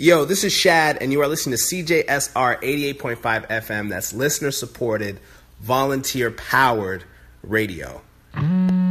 Yo, this is Shad, and you are listening to CJSR 88.5 FM. That's listener-supported, volunteer-powered radio.